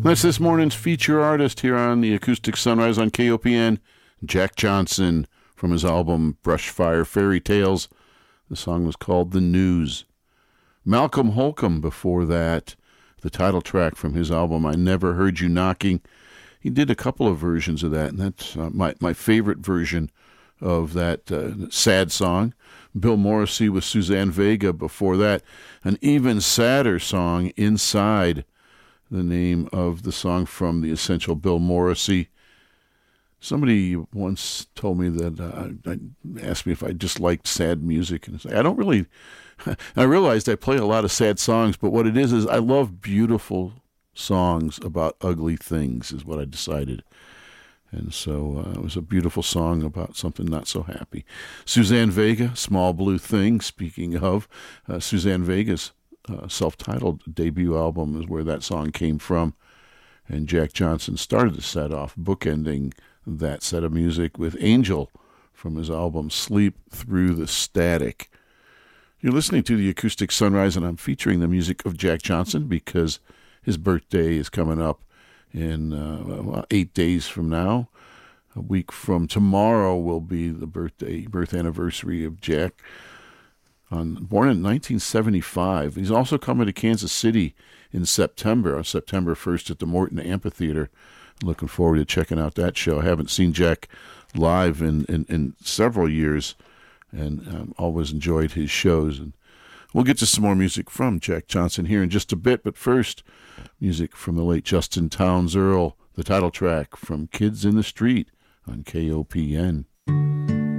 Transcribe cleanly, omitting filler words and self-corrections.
That's this morning's feature artist here on the Acoustic Sunrise on KOPN, Jack Johnson, from his album Brushfire Fairy Tales. The song was called The News. Malcolm Holcomb before that, the title track from his album I Never Heard You Knocking. He did a couple of versions of that, and that's my favorite version of that sad song. Bill Morrissey with Suzanne Vega before that. An even sadder song, Inside, the name of the song from the Essential Bill Morrissey. Somebody once told me that, asked me if I just liked sad music. And I don't really, I realized I play a lot of sad songs, but what it is I love beautiful songs about ugly things is what I decided. And so it was a beautiful song about something not so happy. Suzanne Vega, Small Blue Thing. Speaking of, Suzanne Vega's self-titled debut album is where that song came from. And Jack Johnson started the set off, bookending that set of music with Angel from his album Sleep Through the Static. You're listening to the Acoustic Sunrise, and I'm featuring the music of Jack Johnson because his birthday is coming up in 8 days from now. A week from tomorrow will be the birth anniversary of Jack. Born in 1975. He's also coming to Kansas City in September, on September 1st at the Morton Amphitheater. Looking forward to checking out that show. I haven't seen Jack live in several years, and always enjoyed his shows. And we'll get to some more music from Jack Johnson here in just a bit, but first, music from the late Justin Townes Earle, the title track from Kids in the Street on KOPN.